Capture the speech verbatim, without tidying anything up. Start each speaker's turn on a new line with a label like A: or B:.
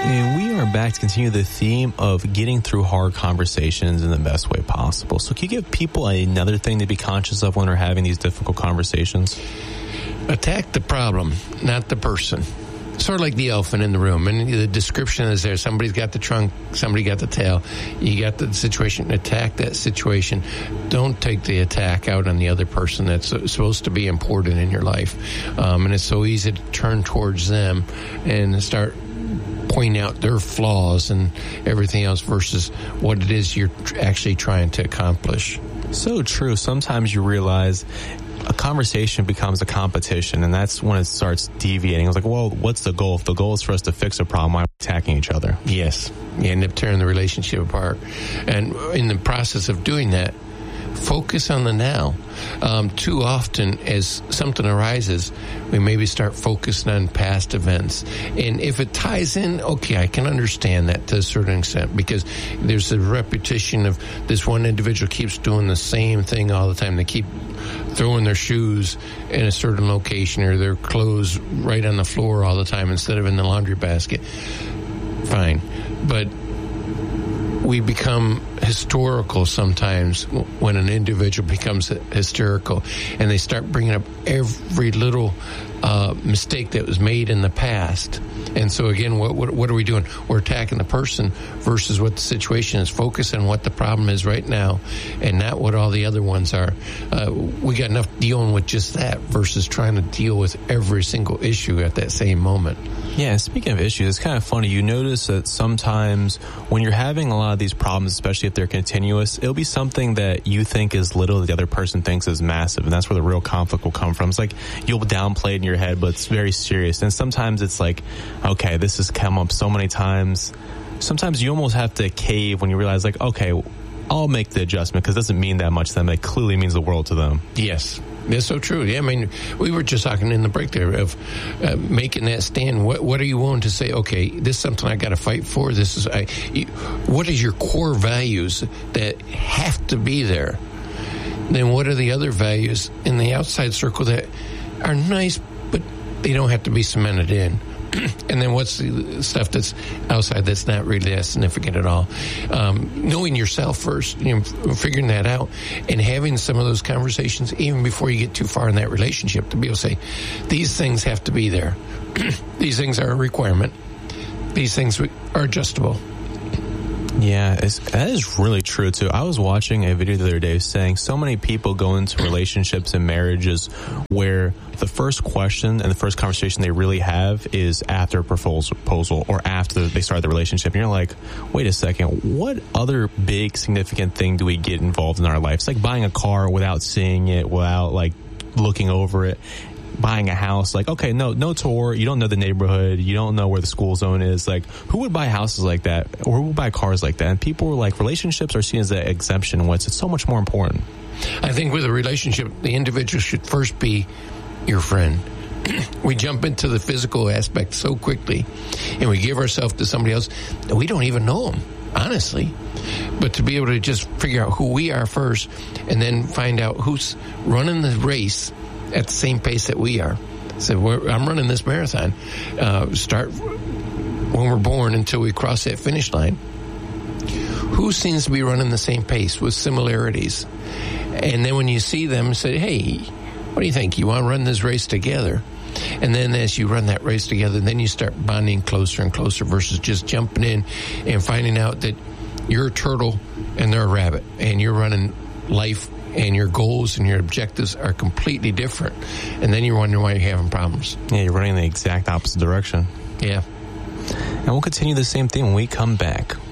A: And we are back to continue the theme of getting through hard conversations in the best way possible. So can you give people another thing to be conscious of when they're having these difficult conversations?
B: Attack the problem, not the person. Sort of like the elephant in the room. And the description is there. Somebody's got the trunk, somebody got the tail. You got the situation. Attack that situation. Don't take the attack out on the other person that's supposed to be important in your life. Um, and it's so easy to turn towards them and start pointing out their flaws and everything else versus what it is you're actually trying to accomplish.
A: So true. Sometimes you realize a conversation becomes a competition, and that's when it starts deviating. It's like, well, what's the goal? If the goal is for us to fix a problem, why are we attacking each other?
B: Yes. You end up tearing the relationship apart. And in the process of doing that, focus on the now. Um, too often, as something arises, we maybe start focusing on past events. And if it ties in, okay, I can understand that to a certain extent, because there's a repetition of this one individual keeps doing the same thing all the time. They keep throwing their shoes in a certain location or their clothes right on the floor all the time instead of in the laundry basket. Fine. But we become historical sometimes when an individual becomes hysterical and they start bringing up every little uh, mistake that was made in the past. And so again, what, what what are we doing? We're attacking the person versus what the situation is. Focus on what the problem is right now and not what all the other ones are. Uh, we got enough dealing with just that versus trying to deal with every single issue at that same moment.
A: Yeah, speaking of issues, it's kind of funny. You notice that sometimes when you're having a lot of these problems, especially if they're continuous, it'll be something that you think is little that the other person thinks is massive, and that's where the real conflict will come from. It's like you'll downplay it in your head, but it's very serious. And sometimes it's like, okay, this has come up so many times. Sometimes you almost have to cave when you realize, like, okay, I'll make the adjustment because it doesn't mean that much to them. It clearly means the world to them.
B: Yes. That's so true. Yeah, I mean, we were just talking in the break there of uh, making that stand. What what are you willing to say? Okay, this is something I got to fight for. This is I. You, what is your core values that have to be there? Then what are the other values in the outside circle that are nice, but they don't have to be cemented in? And then what's the stuff that's outside that's not really that significant at all? Um, knowing yourself first, you know, figuring that out, and having some of those conversations even before you get too far in that relationship to be able to say, these things have to be there. These things are a requirement. These things are adjustable.
A: Yeah, it's, that is really true, too. I was watching a video the other day saying so many people go into relationships and marriages where the first question and the first conversation they really have is after a proposal or after they start the relationship. And you're like, wait a second, what other big significant thing do we get involved in our life? It's like buying a car without seeing it, without like looking over it. Buying a house, like, okay, no no tour, you don't know the neighborhood, you don't know where the school zone is. Like, who would buy houses like that, or who would buy cars like that? And people were like, relationships are seen as an exemption when it's so much more important.
B: I think with a relationship, the individual should first be your friend. We jump into the physical aspect so quickly, and we give ourselves to somebody else that we don't even know them, honestly. But to be able to just figure out who we are first, and then find out who's running the race at the same pace that we are. So we're, I'm running this marathon. Uh, start when we're born until we cross that finish line. Who seems to be running the same pace with similarities? And then when you see them, say, hey, what do you think? You want to run this race together? And then as you run that race together, then you start bonding closer and closer versus just jumping in and finding out that you're a turtle and they're a rabbit, and you're running life and your goals and your objectives are completely different. And then you're wondering why you're having problems.
A: Yeah, you're running in the exact opposite direction.
B: Yeah.
A: And we'll continue the same thing when we come back.